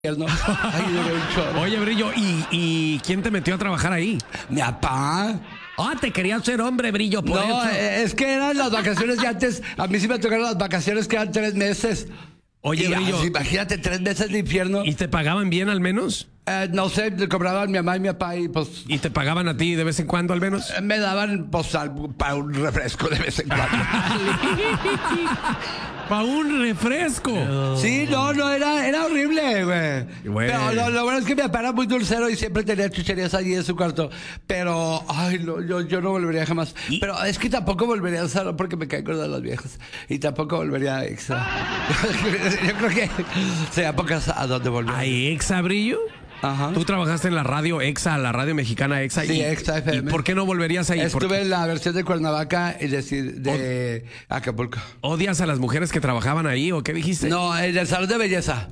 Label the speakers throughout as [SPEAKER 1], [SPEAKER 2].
[SPEAKER 1] infierno. Ay, duré un chorro.
[SPEAKER 2] Oye, Brillo, ¿y quién te metió a trabajar ahí?
[SPEAKER 1] Mi papá.
[SPEAKER 2] Ah, te querías ser hombre, Brillo, por
[SPEAKER 1] No,
[SPEAKER 2] eso.
[SPEAKER 1] es que eran las vacaciones de antes. A mí sí me tocaron las vacaciones que eran 3 meses.
[SPEAKER 2] Oye,
[SPEAKER 1] Y,
[SPEAKER 2] Brillo,
[SPEAKER 1] imagínate 3 meses de infierno.
[SPEAKER 2] ¿y te pagaban bien al menos?
[SPEAKER 1] No sé, le cobraban mi mamá y mi papá y pues
[SPEAKER 2] ¿Y te pagaban a ti de vez en cuando al menos?
[SPEAKER 1] me daban pues para un refresco de vez en cuando.
[SPEAKER 2] ¡Para un refresco!
[SPEAKER 1] Sí, no, era horrible, güey.
[SPEAKER 2] Güey.
[SPEAKER 1] Pero lo bueno es que mi papá era muy dulcero y siempre tenía chucherías allí en su cuarto. Pero, ay, no, yo no volvería jamás. Pero es que tampoco volvería a Salón porque me caen gordas las viejas. Y tampoco volvería a Exa. Yo creo que sería pocas a donde volver.
[SPEAKER 2] ¿A Exa, Brillo?
[SPEAKER 1] Ajá.
[SPEAKER 2] Tú trabajaste en la radio Exa, la radio mexicana Exa.
[SPEAKER 1] Sí, Exa FM.
[SPEAKER 2] ¿Y por qué no volverías ahí?
[SPEAKER 1] Estuve en la versión de Cuernavaca y de Acapulco.
[SPEAKER 2] ¿Odias a las mujeres que trabajaban ahí o qué dijiste?
[SPEAKER 1] No, en el salón de belleza.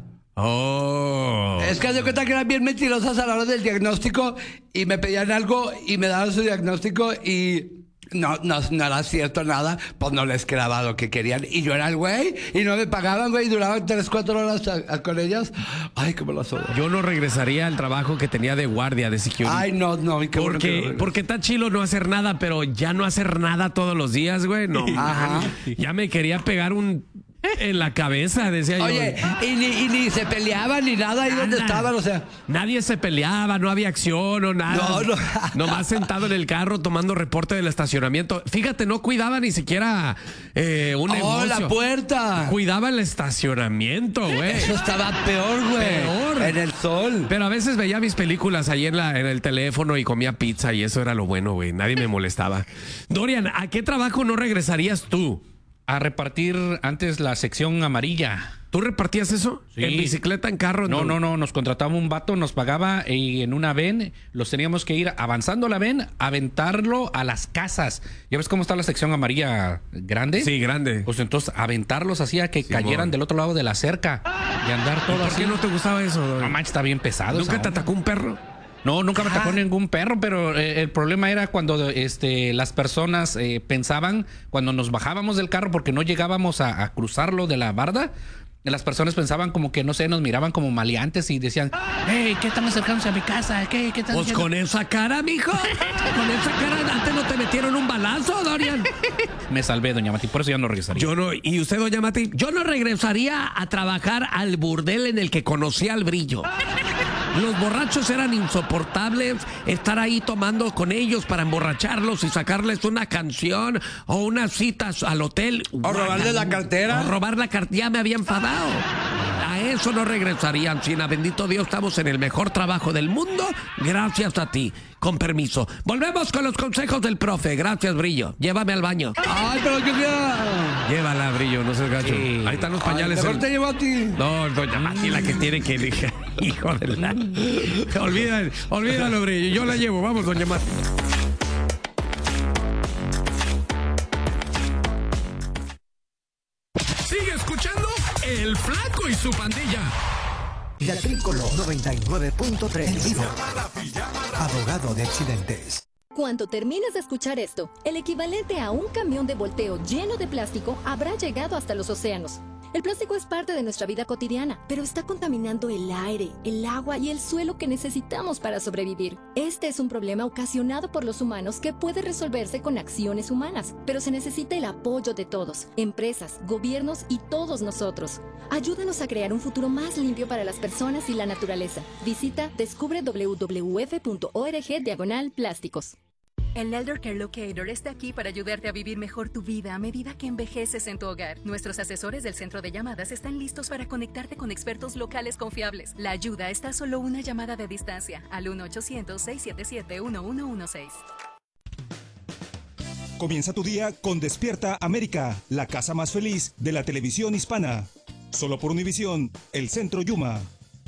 [SPEAKER 2] Oh.
[SPEAKER 1] Es que se cuenta que eran bien mentirosas a la hora del diagnóstico y me pedían algo y me daban su diagnóstico y no era cierto nada, pues no les quedaba lo que querían. Y yo era el güey y no me pagaban, güey, y duraban 3-4 horas con ellas. Ay, cómo las odio.
[SPEAKER 2] Yo no regresaría al trabajo que tenía de guardia, de security.
[SPEAKER 1] Ay, no, qué bueno que no
[SPEAKER 2] Porque está chilo no hacer nada, pero ya no hacer nada todos los días, güey. No,
[SPEAKER 1] Ajá.
[SPEAKER 2] man. Ya me quería pegar en la cabeza, decía
[SPEAKER 1] Oye,
[SPEAKER 2] yo.
[SPEAKER 1] y ni se peleaban ni nada ahí donde estaban, o sea.
[SPEAKER 2] Nadie se peleaba, no había acción o nada.
[SPEAKER 1] No.
[SPEAKER 2] Nomás sentado en el carro tomando reporte del estacionamiento. Fíjate, no cuidaba ni siquiera un negocio.
[SPEAKER 1] La puerta!
[SPEAKER 2] Cuidaba el estacionamiento, güey.
[SPEAKER 1] Eso estaba peor, güey.
[SPEAKER 2] Peor.
[SPEAKER 1] En el sol.
[SPEAKER 2] Pero a veces veía mis películas ahí en el teléfono y comía pizza y eso era lo bueno, güey. Nadie me molestaba. Dorian, ¿a qué trabajo no regresarías tú?
[SPEAKER 3] A repartir antes la sección amarilla.
[SPEAKER 2] ¿Tú repartías eso?
[SPEAKER 3] Sí.
[SPEAKER 2] ¿En bicicleta, en carro?
[SPEAKER 3] No, nos contrataba un vato, nos pagaba y en una ven los teníamos que ir avanzando la ven, aventarlo a las casas. ¿Ya ves cómo está la sección amarilla grande?
[SPEAKER 2] Sí, grande.
[SPEAKER 3] Pues entonces aventarlos hacía que cayeran del otro lado de la cerca y andar todo
[SPEAKER 2] ¿Por
[SPEAKER 3] así.
[SPEAKER 2] qué no te gustaba eso, Dorian?
[SPEAKER 3] No manches, está bien pesado.
[SPEAKER 2] ¿Nunca
[SPEAKER 3] esa
[SPEAKER 2] te
[SPEAKER 3] onda.
[SPEAKER 2] atacó un perro?
[SPEAKER 3] No, nunca me atacó ningún perro, pero el problema era cuando las personas pensaban, cuando nos bajábamos del carro porque no llegábamos a cruzarlo de la barda, las personas pensaban como que, no sé, nos miraban como maleantes y decían, hey, ¿qué están acercándose a mi casa? ¿Qué están
[SPEAKER 2] Pues
[SPEAKER 3] haciendo?
[SPEAKER 2] con esa cara, mijo. Con esa cara, antes no te metieron un balazo, Dorian.
[SPEAKER 3] Me salvé, doña Mati, por eso ya no regresaría.
[SPEAKER 2] Yo no, ¿y usted, doña Mati? Yo no regresaría a trabajar al burdel en el que conocí al Brillo. Los borrachos eran insoportables, estar ahí tomando con ellos para emborracharlos y sacarles una canción o unas citas al hotel.
[SPEAKER 1] O robarles la cartera.
[SPEAKER 2] O robar la cartera. Ya me había enfadado. A eso no regresarían. Sin a bendito Dios, estamos en el mejor trabajo del mundo. Gracias a ti. Con permiso. Volvemos con los consejos del profe. Gracias, Brillo. Llévame al baño.
[SPEAKER 1] Ay, pero qué bien.
[SPEAKER 2] Llévala, Brillo, no seas gacho.
[SPEAKER 3] Sí.
[SPEAKER 2] Ahí están los pañales.
[SPEAKER 1] Mejor te llevo a ti.
[SPEAKER 2] No, doña Mati, la que tiene que elegir. Hijo de la... Olvídalo, Brillo. Yo la llevo. Vamos, doña Mati. Sigue escuchando El Flaco y su pandilla.
[SPEAKER 4] La Tricolor 99.3. Abogado de accidentes.
[SPEAKER 5] Cuando termines de escuchar esto, el equivalente a un camión de volteo lleno de plástico habrá llegado hasta los océanos. El plástico es parte de nuestra vida cotidiana, pero está contaminando el aire, el agua y el suelo que necesitamos para sobrevivir. Este es un problema ocasionado por los humanos que puede resolverse con acciones humanas, pero se necesita el apoyo de todos, empresas, gobiernos y todos nosotros. Ayúdanos a crear un futuro más limpio para las personas y la naturaleza. Visita descubre www.org/plásticos.
[SPEAKER 6] El Elder Care Locator está aquí para ayudarte a vivir mejor tu vida a medida que envejeces en tu hogar. Nuestros asesores del centro de llamadas están listos para conectarte con expertos locales confiables. La ayuda está a solo una llamada de distancia al 1-800-677-1116.
[SPEAKER 7] Comienza tu día con Despierta América, la casa más feliz de la televisión hispana. Solo por Univisión, el Centro Yuma.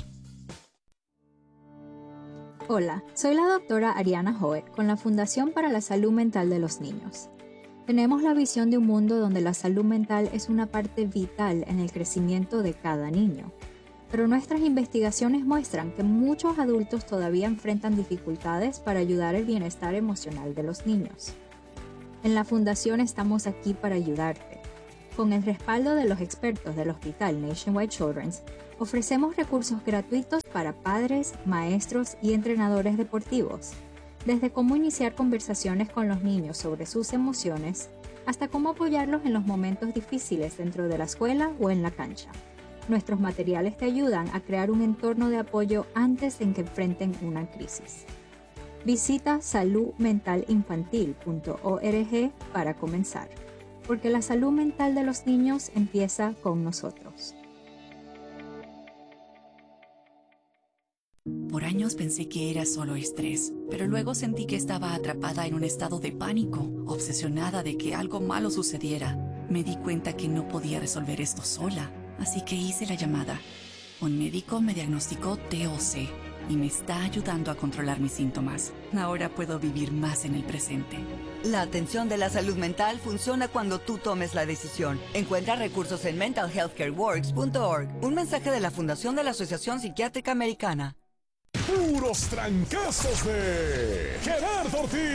[SPEAKER 8] Hola, soy la doctora Ariana Hoet con la Fundación para la Salud Mental de los Niños. Tenemos la visión de un mundo donde la salud mental es una parte vital en el crecimiento de cada niño. Pero nuestras investigaciones muestran que muchos adultos todavía enfrentan dificultades para ayudar el bienestar emocional de los niños. En la Fundación estamos aquí para ayudarte. Con el respaldo de los expertos del Hospital Nationwide Children's, Ofrecemos recursos gratuitos para padres, maestros y entrenadores deportivos, desde cómo iniciar conversaciones con los niños sobre sus emociones, hasta cómo apoyarlos en los momentos difíciles dentro de la escuela o en la cancha. Nuestros materiales te ayudan a crear un entorno de apoyo antes de que enfrenten una crisis. Visita saludmentalinfantil.org para comenzar, porque la salud mental de los niños empieza con nosotros.
[SPEAKER 9] Por años pensé que era solo estrés, pero luego sentí que estaba atrapada en un estado de pánico, obsesionada de que algo malo sucediera. Me di cuenta que no podía resolver esto sola, así que hice la llamada. Un médico me diagnosticó TOC y me está ayudando a controlar mis síntomas. Ahora puedo vivir más en el presente.
[SPEAKER 10] La atención de la salud mental funciona cuando tú tomes la decisión. Encuentra recursos en mentalhealthcareworks.org. Un mensaje de la Fundación de la Asociación Psiquiátrica Americana.
[SPEAKER 11] Puros trancazos de Gerardo Ortiz.